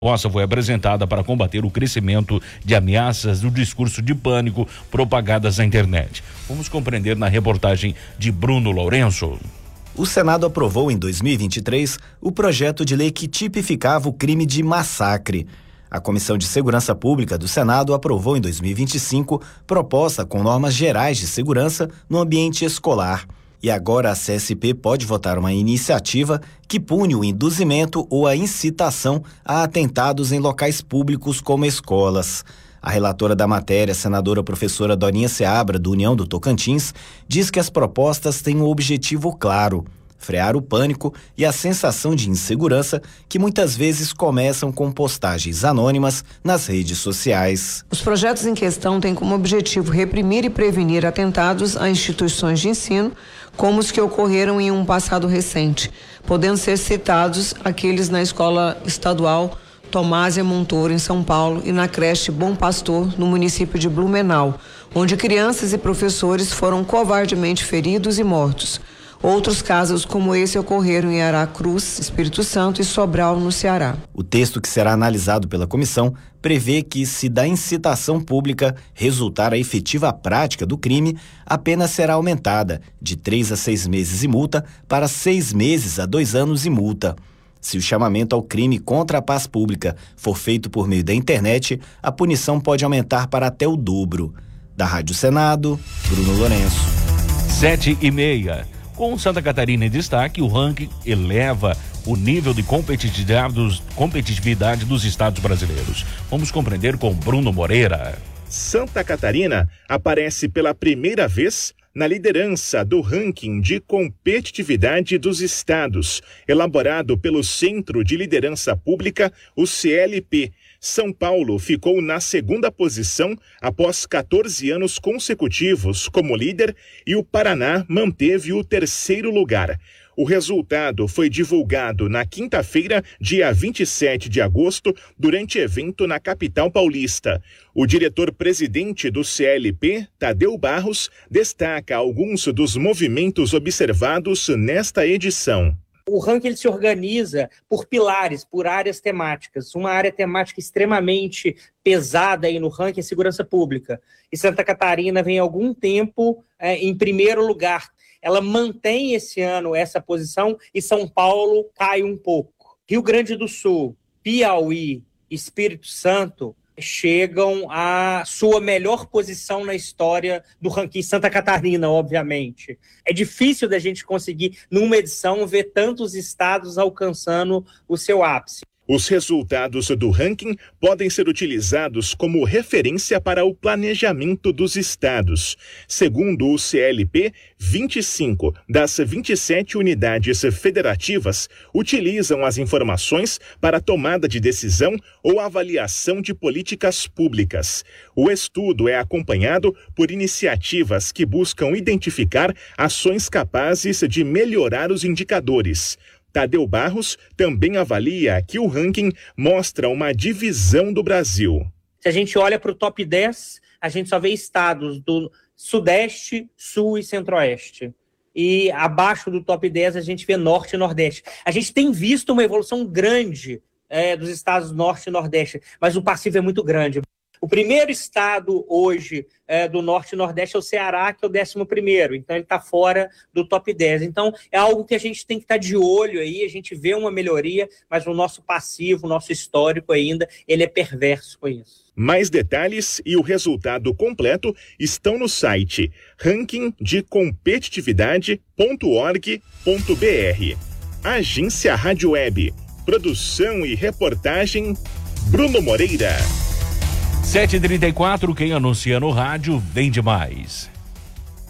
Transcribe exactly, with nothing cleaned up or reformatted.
A proposta foi apresentada para combater o crescimento de ameaças do discurso de pânico propagadas na internet. Vamos compreender na reportagem de Bruno Lourenço. O Senado aprovou em dois mil e vinte e três o projeto de lei que tipificava o crime de massacre. A Comissão de Segurança Pública do Senado aprovou em dois mil e vinte e cinco proposta com normas gerais de segurança no ambiente escolar. E agora a C S P pode votar uma iniciativa que pune o induzimento ou a incitação a atentados em locais públicos como escolas. A relatora da matéria, senadora professora Dorinha Seabra, do União do Tocantins, diz que as propostas têm um objetivo claro: frear o pânico e a sensação de insegurança que muitas vezes começam com postagens anônimas nas redes sociais. Os projetos em questão têm como objetivo reprimir e prevenir atentados a instituições de ensino, como os que ocorreram em um passado recente, podendo ser citados aqueles na Escola Estadual Tomásia Montoro, em São Paulo, e na creche Bom Pastor, no município de Blumenau, onde crianças e professores foram covardemente feridos e mortos. Outros casos como esse ocorreram em Aracruz, Espírito Santo, e Sobral, no Ceará. O texto que será analisado pela comissão prevê que, se da incitação pública resultar a efetiva prática do crime, a pena será aumentada de três a seis meses e multa para seis meses a dois anos e multa. Se o chamamento ao crime contra a paz pública for feito por meio da internet, a punição pode aumentar para até o dobro. Da Rádio Senado, Bruno Lourenço. Sete e meia. Com Santa Catarina em destaque, o ranking eleva o nível de competitividade dos, competitividade dos estados brasileiros. Vamos compreender com Bruno Moreira. Santa Catarina aparece pela primeira vez na liderança do ranking de competitividade dos estados, elaborado pelo Centro de Liderança Pública, o C L P. São Paulo ficou na segunda posição após quatorze anos consecutivos como líder e o Paraná manteve o terceiro lugar. O resultado foi divulgado na quinta-feira, dia vinte e sete de agosto, durante evento na capital paulista. O diretor-presidente do C L P, Tadeu Barros, destaca alguns dos movimentos observados nesta edição. O ranking ele se organiza por pilares, por áreas temáticas. Uma área temática extremamente pesada aí no ranking é segurança pública. E Santa Catarina vem há algum tempo é, em primeiro lugar. Ela mantém esse ano essa posição e São Paulo cai um pouco. Rio Grande do Sul, Piauí, Espírito Santo chegam à sua melhor posição na história do ranking. Santa Catarina, obviamente. É difícil da gente conseguir, numa edição, ver tantos estados alcançando o seu ápice. Os resultados do ranking podem ser utilizados como referência para o planejamento dos estados. Segundo o C L P, vinte e cinco das vinte e sete unidades federativas utilizam as informações para tomada de decisão ou avaliação de políticas públicas. O estudo é acompanhado por iniciativas que buscam identificar ações capazes de melhorar os indicadores. Tadeu Barros também avalia que o ranking mostra uma divisão do Brasil. Se a gente olha para o top dez, a gente só vê estados do Sudeste, Sul e Centro-Oeste. E abaixo do top dez a gente vê Norte e Nordeste. A gente tem visto uma evolução grande é, dos estados Norte e Nordeste, mas o passivo é muito grande. O primeiro estado hoje é, do Norte e Nordeste é o Ceará, que é o décimo primeiro. Então, ele está fora do top dez. Então, é algo que a gente tem que estar tá de olho aí. A gente vê uma melhoria, mas o nosso passivo, o nosso histórico ainda, ele é perverso com isso. Mais detalhes e o resultado completo estão no site ranking de competitividade ponto org ponto br. Agência Rádio Web. Produção e reportagem, Bruno Moreira. sete e trinta e quatro, quem anuncia no rádio vende mais.